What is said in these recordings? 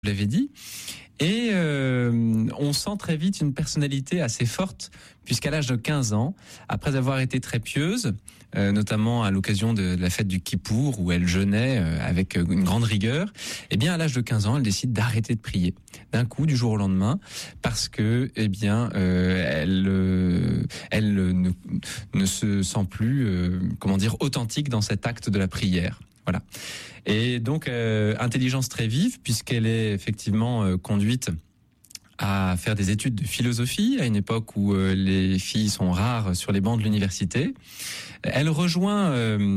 vous l'avez dit. Et on sent très vite une personnalité assez forte, puisqu'à l'âge de 15 ans, après avoir été très pieuse, notamment à l'occasion de la fête du Kippour, où elle jeûnait avec une grande rigueur, eh bien à l'âge de 15 ans, elle décide d'arrêter de prier, d'un coup, du jour au lendemain, parce que elle ne se sent plus, authentique dans cet acte de la prière. Voilà. Et donc, intelligence très vive, puisqu'elle est effectivement conduite à faire des études de philosophie à une époque où les filles sont rares sur les bancs de l'université. Elle rejoint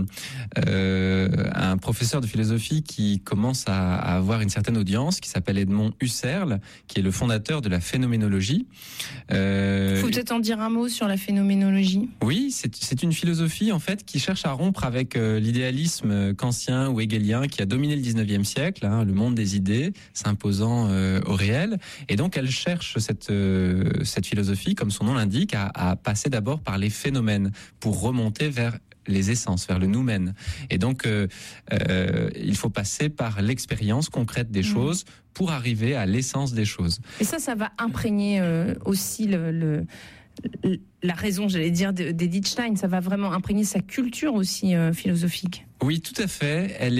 un professeur de philosophie qui commence à avoir une certaine audience, qui s'appelle Edmond Husserl, qui est le fondateur de la phénoménologie. Faut peut-être en dire un mot sur la phénoménologie. Oui, c'est une philosophie en fait qui cherche à rompre avec l'idéalisme kantien ou hegelien qui a dominé le 19e siècle, le monde des idées s'imposant au réel. Et donc elle cherche cette philosophie, comme son nom l'indique, à passer d'abord par les phénomènes pour remonter vers les essences, vers le noumen. Et donc, il faut passer par l'expérience concrète des choses pour arriver à l'essence des choses. Et ça va imprégner aussi la raison, j'allais dire, d'Edith Stein. Ça va vraiment imprégner sa culture aussi philosophique. Oui, tout à fait. Elle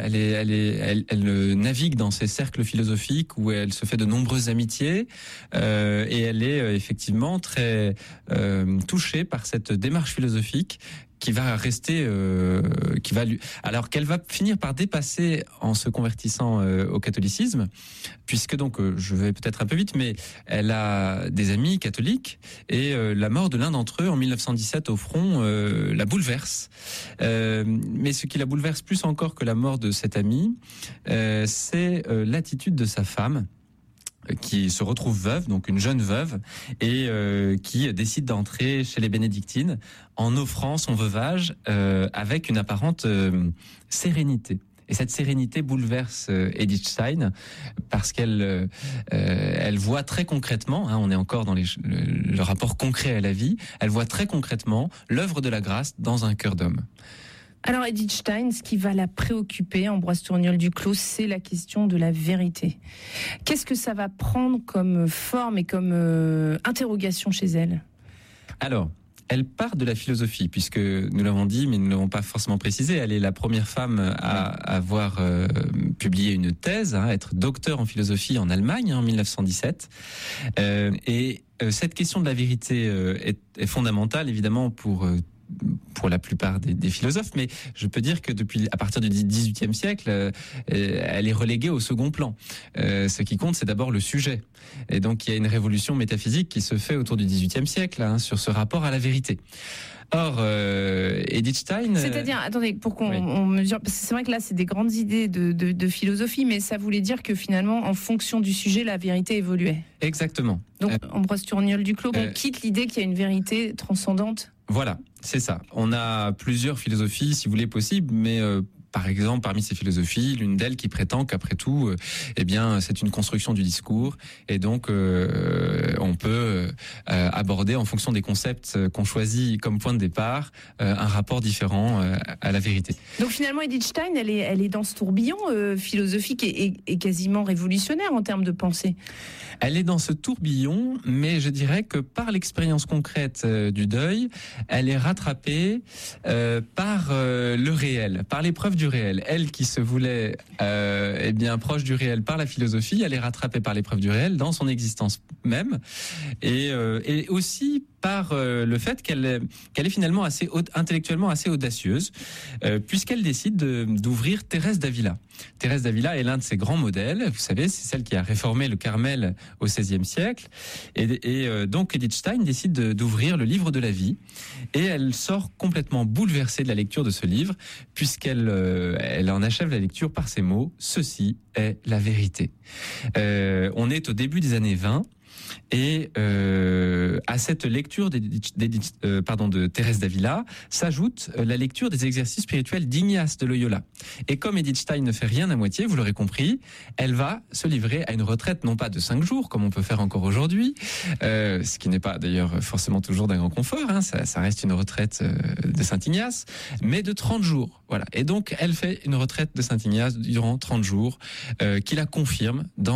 navigue dans ces cercles philosophiques où elle se fait de nombreuses amitiés et elle est effectivement très touchée par cette démarche philosophique qui va rester, alors qu'elle va finir par dépasser en se convertissant au catholicisme, puisque donc je vais peut-être un peu vite, mais elle a des amis catholiques et la mort de l'un d'entre eux en 1917 au front la bouleverse. Mais ce qui la bouleverse plus encore que la mort de cet ami, c'est l'attitude de sa femme, qui se retrouve veuve, donc une jeune veuve, et qui décide d'entrer chez les bénédictines en offrant son veuvage avec une apparente sérénité. Et cette sérénité bouleverse Edith Stein parce qu'elle voit très concrètement, on est encore dans le rapport concret à la vie, elle voit très concrètement l'œuvre de la grâce dans un cœur d'homme. Alors Edith Stein, ce qui va la préoccuper, Ambroise Tourniol-Duclos, c'est la question de la vérité. Qu'est-ce que ça va prendre comme forme et comme interrogation chez elle ? Alors, elle part de la philosophie, puisque nous l'avons dit, mais nous ne l'avons pas forcément précisé, elle est la première femme à avoir publié une thèse, être docteur en philosophie en Allemagne en 1917. Et cette question de la vérité est fondamentale, évidemment, pour la plupart des philosophes, mais je peux dire que à partir du XVIIIe siècle, elle est reléguée au second plan. Ce qui compte, c'est d'abord le sujet. Et donc, il y a une révolution métaphysique qui se fait autour du XVIIIe siècle sur ce rapport à la vérité. Or, Edith Stein... C'est-à-dire, attendez, pour qu'on mesure... Parce que c'est vrai que là, c'est des grandes idées de philosophie, mais ça voulait dire que finalement, en fonction du sujet, la vérité évoluait. Exactement. Donc, Ambroise Tourniol-Duclos, on quitte l'idée qu'il y a une vérité transcendante. Voilà, c'est ça. On a plusieurs philosophies, si vous voulez, possibles, mais par exemple, parmi ces philosophies, l'une d'elles qui prétend qu'après tout, c'est une construction du discours, et donc on peut aborder en fonction des concepts qu'on choisit comme point de départ un rapport différent à la vérité. Donc finalement, Edith Stein, elle est dans ce tourbillon philosophique et quasiment révolutionnaire en termes de pensée. Elle est dans ce tourbillon, mais je dirais que par l'expérience concrète du deuil, elle est rattrapée par le réel, par l'épreuve du réel. Elle qui se voulait proche du réel par la philosophie, elle est rattrapée par l'épreuve du réel dans son existence même, et aussi par le fait qu'elle est finalement intellectuellement assez audacieuse, puisqu'elle décide d'ouvrir Thérèse d'Avila. Thérèse d'Avila est l'un de ses grands modèles. Vous savez, c'est celle qui a réformé le Carmel au XVIe siècle. Et donc Edith Stein décide d'ouvrir le livre de la vie. Et elle sort complètement bouleversée de la lecture de ce livre, puisqu'elle en achève la lecture par ces mots: ceci est la vérité. On est au début des années 20. Et à cette lecture de Thérèse d'Avila s'ajoute la lecture des exercices spirituels d'Ignace de Loyola. Et comme Edith Stein ne fait rien à moitié, vous l'aurez compris, elle va se livrer à une retraite non pas de 5 jours, comme on peut faire encore aujourd'hui, ce qui n'est pas d'ailleurs forcément toujours d'un grand confort, hein, ça reste une retraite de Saint-Ignace, mais de 30 jours. Voilà. Et donc, elle fait une retraite de Saint-Ignace durant 30 jours, qui la confirme dans